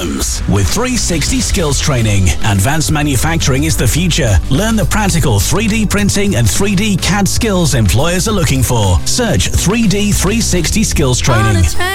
problems. With 360 Skills Training, advanced manufacturing is the future. Learn the practical 3D printing and 3D CAD skills employers are looking for. Search 3D 360 Skills Training.